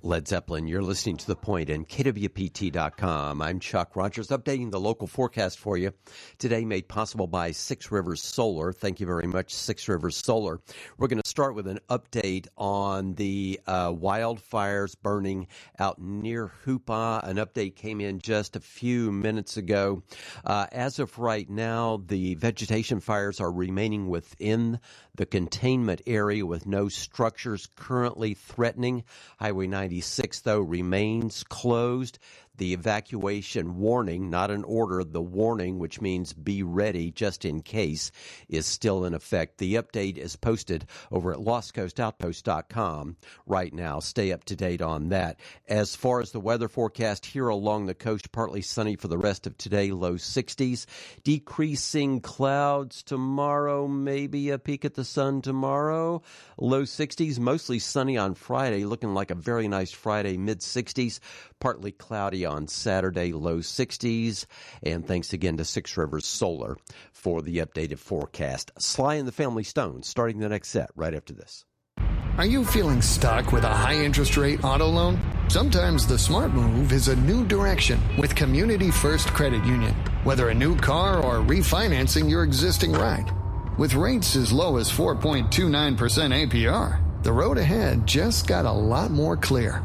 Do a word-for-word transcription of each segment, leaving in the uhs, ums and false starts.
Led Zeppelin, you're listening to The Point and K W P T dot com. I'm Chuck Rogers, updating the local forecast for you. Today made possible by Six Rivers Solar. Thank you very much, Six Rivers Solar. We're going to start with an update on the uh, wildfires burning out near Hoopa. An update came in just a few minutes ago. Uh, as of right now, the vegetation fires are remaining within the containment area with no structures currently threatening. Highway ninety-six, though, remains closed. The evacuation warning, not an order, the warning, which means be ready just in case, is still in effect. The update is posted over at lost coast outpost dot com right now. Stay up to date on that. As far as the weather forecast here along the coast, partly sunny for the rest of today, low sixties. Decreasing clouds tomorrow, maybe a peek at the sun tomorrow. Low sixties, mostly sunny on Friday, looking like a very nice Friday, mid sixties. Partly cloudy on Saturday, low sixties. And thanks again to Six Rivers Solar for the updated forecast. Sly and the Family Stone starting the next set right after this. Are you feeling stuck with a high interest rate auto loan? Sometimes the smart move is a new direction with Community First Credit Union. Whether a new car or refinancing your existing ride. With rates as low as four point two nine percent A P R, the road ahead just got a lot more clear.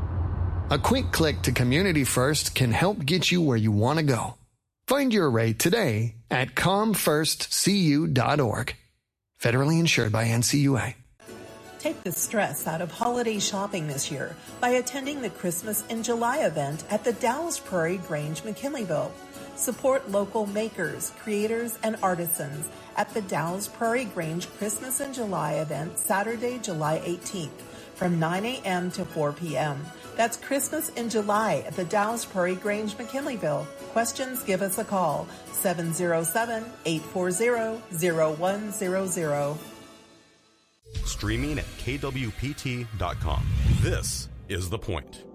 A quick click to Community First can help get you where you want to go. Find your rate today at com first c u dot org. Federally insured by N C U A. Take the stress out of holiday shopping this year by attending the Christmas in July event at the Dallas Prairie Grange, McKinleyville. Support local makers, creators, and artisans at the Dallas Prairie Grange Christmas in July event Saturday, July eighteenth from nine a.m. to four p.m. That's Christmas in July at the Dallas Prairie Grange, McKinleyville. Questions, give us a call, seven oh seven, eight four zero, zero one zero zero. Streaming at K W P T dot com. This is The Point.